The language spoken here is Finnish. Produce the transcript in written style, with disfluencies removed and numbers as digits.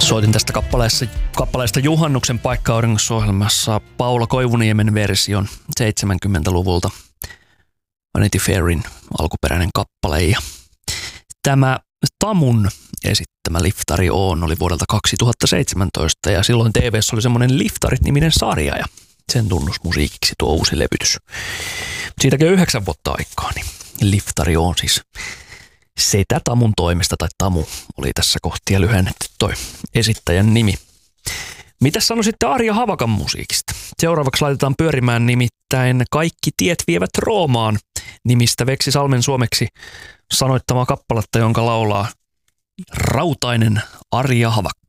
Soitin tästä kappaleesta Juhannuksen paikka-auringossa-ohjelmassa Paula Koivuniemen version 70-luvulta. Vanity Fairin alkuperäinen kappale. Ja tämä Tamun esittämä Liftari On oli vuodelta 2017 ja silloin TV:ssä oli semmoinen Liftarit-niminen sarja ja sen tunnusmusiikiksi tuo uusi levytys. Siitäkin on 9 vuotta aikaa, niin Liftari On siis Setä Tamun toimesta, tai Tamu oli tässä kohtia lyhennetty toi esittäjän nimi. Mitäs sano sitten Arja Havakan musiikista? Seuraavaksi laitetaan pyörimään nimittäin Kaikki tiet vievät Roomaan nimistä Veksi Salmen suomeksi sanoittamaa kappaletta, jonka laulaa rautainen Arja Havakka.